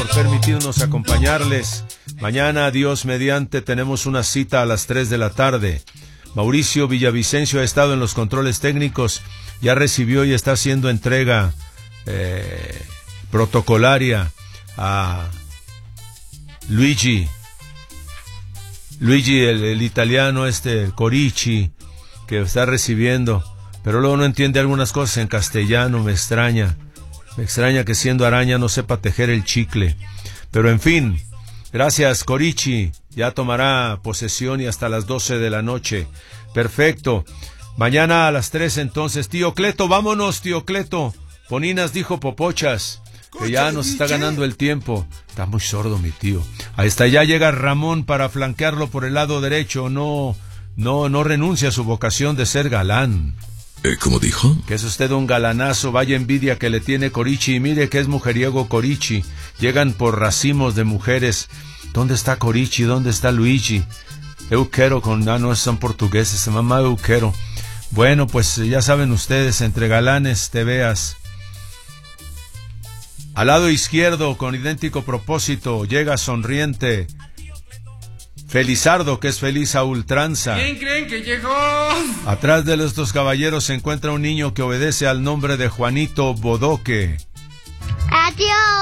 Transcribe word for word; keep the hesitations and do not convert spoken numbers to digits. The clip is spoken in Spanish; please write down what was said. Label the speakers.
Speaker 1: por permitirnos acompañarles. Mañana, Dios mediante, tenemos una cita a las tres de la tarde. Mauricio Villavicencio ha estado en los controles técnicos, ya recibió y está haciendo entrega eh, protocolaria a Luigi, Luigi el, el italiano este, Corici, que está recibiendo, pero luego no entiende algunas cosas en castellano, me extraña, me extraña que siendo araña no sepa tejer el chicle, pero en fin, gracias Corici, ya tomará posesión y hasta las doce de la noche, perfecto, mañana a las tres entonces, tío Cleto, vámonos tío Cleto, Poninas dijo popochas, que ya nos está ganando el tiempo, está muy sordo mi tío, ahí está, ya llega Ramón para flanquearlo por el lado derecho, no, no, no renuncia a su vocación de ser galán.
Speaker 2: Eh, ¿Cómo dijo?
Speaker 1: Que es usted un galanazo, vaya envidia que le tiene Corici, y mire que es mujeriego Corici, llegan por racimos de mujeres, ¿dónde está Corici? ¿Dónde está Luigi? Eu quero con, ah no, son portugueses, se llama eu quero. Bueno, pues ya saben ustedes, entre galanes te veas. Al lado izquierdo, con idéntico propósito, llega sonriente Felizardo, que es feliz a ultranza.
Speaker 3: ¿Quién creen que llegó?
Speaker 1: Atrás de estos caballeros se encuentra un niño que obedece al nombre de Juanito Bodoque.
Speaker 4: Adiós.